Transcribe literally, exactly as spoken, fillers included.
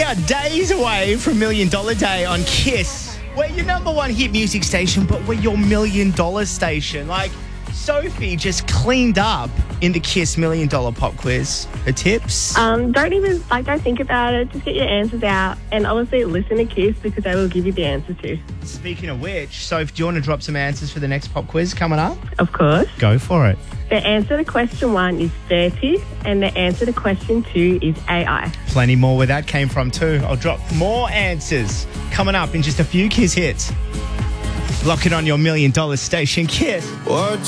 are days away from Million Dollar Day on Kiss. We're your number one hit music station, but we're your million dollar station. Like, Sophie just cleaned up in the Kiss Million Dollar Pop Quiz. Her tips? Um, don't even, like, don't think about it. Just get your answers out. And obviously listen to Kiss because they will give you the answers too. Speaking of which, Soph, do you want to drop some answers for the next pop quiz coming up? Of course. Go for it. The answer to question one is thirty and the answer to question two is A I. Plenty more where that came from too. I'll drop more answers coming up in just a few Kiss hits. Lock it on your million dollar station, Kiss. What